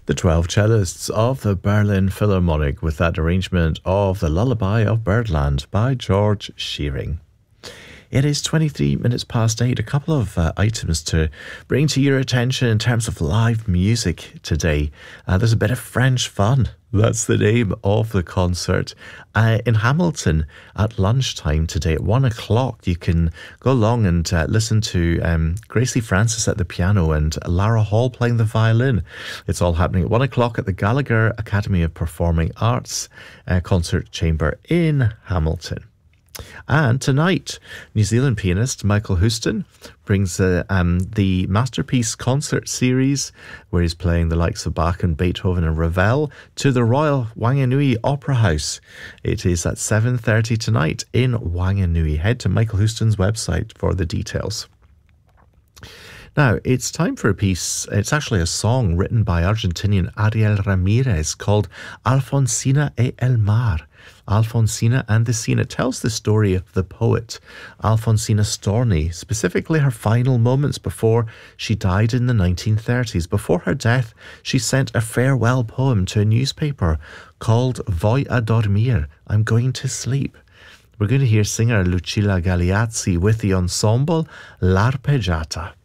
The 12 cellists of the Berlin Philharmonic with that arrangement of The Lullaby of Birdland by George Shearing. It is 23 minutes past 8. A couple of items to bring to your attention in terms of live music today. There's a bit of French fun. That's the name of the concert. In Hamilton at lunchtime today at 1 o'clock, you can go along and listen to Gracie Francis at the piano and Lara Hall playing the violin. It's all happening at 1 o'clock at the Gallagher Academy of Performing Arts Concert Chamber in Hamilton. And tonight, New Zealand pianist Michael Houston brings the Masterpiece Concert Series, where he's playing the likes of Bach and Beethoven and Ravel, to the Royal Wanganui Opera House. It is at 7:30 tonight in Wanganui. Head to Michael Houston's website for the details. Now, it's time for a piece. It's actually a song written by Argentinian Ariel Ramirez called Alfonsina y el Mar. Alfonsina and the Sea. It tells the story of the poet Alfonsina Storni, specifically her final moments before she died in the 1930s. Before her death, she sent a farewell poem to a newspaper called Voy a dormir, I'm going to sleep. We're going to hear singer Lucilla Galeazzi with the ensemble L'Arpeggiata.